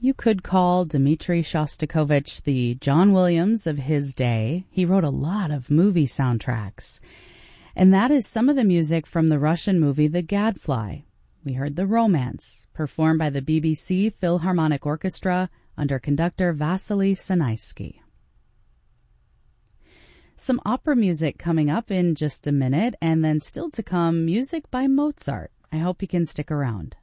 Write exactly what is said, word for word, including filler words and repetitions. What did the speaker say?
You could call Dmitri Shostakovich the John Williams of his day. He wrote a lot of movie soundtracks. And that is some of the music from the Russian movie The Gadfly. We heard The Romance, performed by the B B C Philharmonic Orchestra under conductor Vasily Sanaisky. Some opera music coming up in just a minute, and then still to come, music by Mozart. I hope you can stick around.